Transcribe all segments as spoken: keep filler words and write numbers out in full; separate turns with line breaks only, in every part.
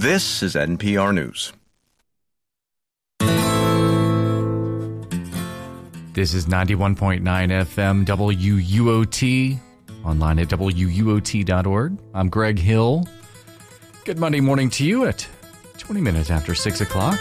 This is N P R News.
This is ninety-one point nine F M W U O T, online at W U O T dot org. I'm Greg Hill. Good Monday morning to you at twenty minutes after six o'clock.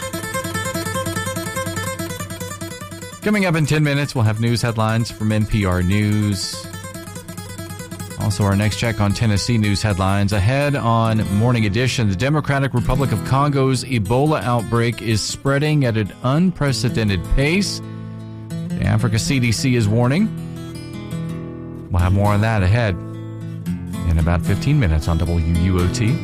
Coming up in ten minutes, we'll have news headlines from N P R News. Also, our next check on Tennessee news headlines. Ahead on Morning Edition, the Democratic Republic of Congo's Ebola outbreak is spreading at an unprecedented pace. The Africa C D C is warning. We'll have more on that ahead in about fifteen minutes on W U O T.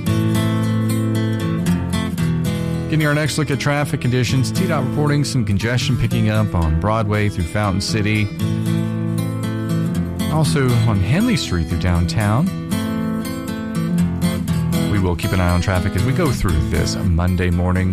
Getting our next look at traffic conditions. T DOT reporting some congestion picking up on Broadway through Fountain City. Also on Henley Street through downtown. We will keep an eye on traffic as we go through this Monday morning.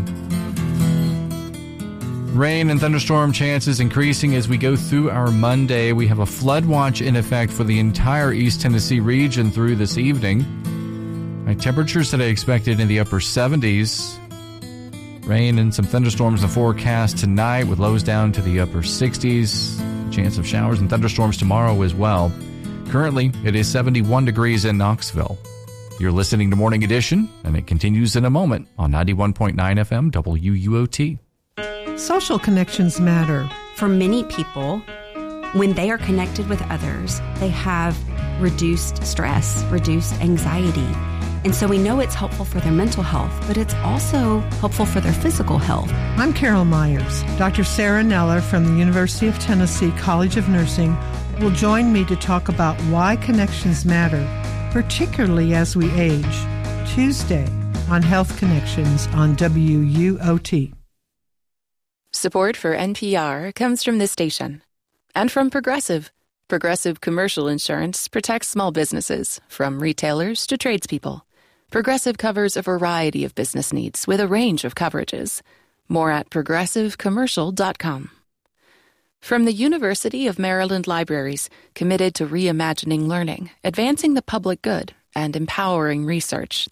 Rain and thunderstorm chances increasing as we go through our Monday. We have a flood watch in effect for the entire East Tennessee region through this evening. My temperatures today expected in the upper seventies. Rain and some thunderstorms in the forecast tonight with lows down to the upper sixties. Chance of showers and thunderstorms tomorrow as well. Currently, it is seventy-one degrees in Knoxville. You're listening to Morning Edition, and it continues in a moment on ninety-one point nine F M W U O T.
Social connections matter.
For many people, when they are connected with others, they have reduced stress, reduced anxiety. And so we know it's helpful for their mental health, but it's also helpful for their physical health.
I'm Carol Myers. Doctor Sarah Neller from the University of Tennessee College of Nursing will join me to talk about why connections matter, particularly as we age. Tuesday on Health Connections on W U O T.
Support for N P R comes from this station and from Progressive. Progressive Commercial Insurance protects small businesses, from retailers to tradespeople. Progressive covers a variety of business needs with a range of coverages. More at progressive commercial dot com. From the University of Maryland Libraries, committed to reimagining learning, advancing the public good, and empowering research